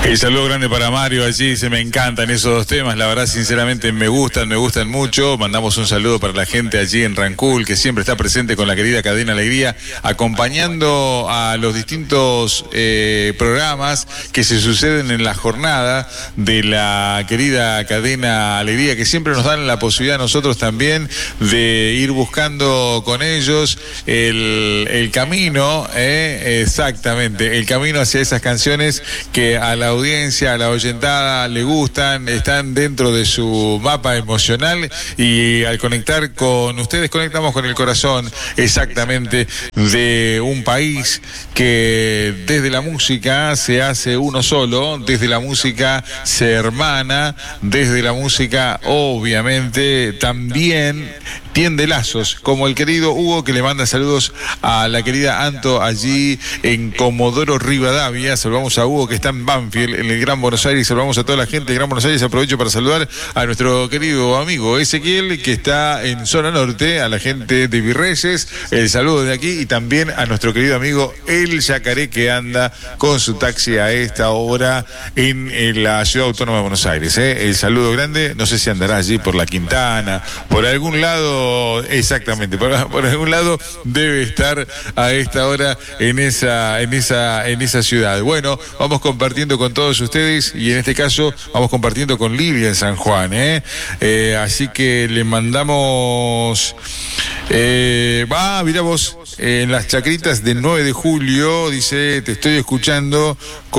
El saludo grande para Mario allí, me encantan esos dos temas, la verdad sinceramente me gustan mucho. Mandamos un saludo para la gente allí en Rancul, que siempre está presente con la querida Cadena Alegría, acompañando a los distintos programas que se suceden en la jornada de la querida Cadena Alegría, que siempre nos dan la posibilidad a nosotros también de ir buscando con ellos el camino, exactamente, el camino hacia esas canciones que a la audiencia, a la oyentada le gustan, están dentro de su mapa emocional, y al conectar con ustedes conectamos con el corazón exactamente de un país que desde la música se hace uno solo, desde la música se hermana, desde la música obviamente también tiende lazos, como el querido Hugo, que le manda saludos a la querida Anto allí en Comodoro Rivadavia. Saludamos a Hugo, que está en Banfield, en el Gran Buenos Aires. Saludamos a toda la gente de Gran Buenos Aires. Aprovecho para saludar a nuestro querido amigo Ezequiel, que está en Zona Norte, a la gente de Virreyes, el saludo de aquí, y también a nuestro querido amigo El Yacaré, que anda con su taxi a esta hora en la Ciudad Autónoma de Buenos Aires. El saludo grande, no sé si andará allí por la Quintana, por algún lado. Exactamente, por algún lado debe estar a esta hora en esa ciudad. Bueno, vamos compartiendo con todos ustedes, y en este caso vamos compartiendo con Lilia en San Juan, así que le mandamos mirá vos, en las chacritas del 9 de julio, dice: te estoy escuchando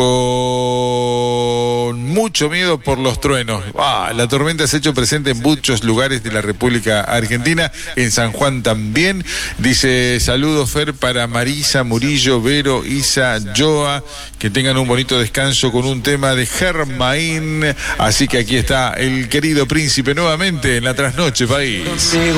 con mucho miedo por los truenos. La tormenta se ha hecho presente en muchos lugares de la República Argentina, en San Juan también. Dice: saludos, Fer, para Marisa, Murillo, Vero, Isa, Joa, que tengan un bonito descanso con un tema de Germain. Así que aquí está el querido príncipe nuevamente en la trasnoche país.